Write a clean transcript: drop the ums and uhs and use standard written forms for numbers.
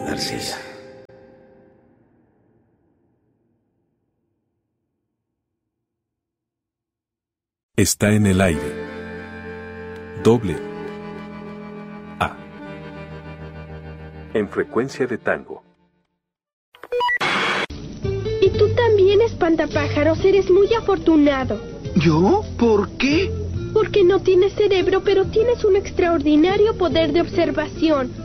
Narcisa. Está en el aire. Doble A. En frecuencia de tango. Y tú también, espantapájaros, eres muy afortunado. ¿Yo? ¿Por qué? Porque no tienes cerebro, pero tienes un extraordinario poder de observación.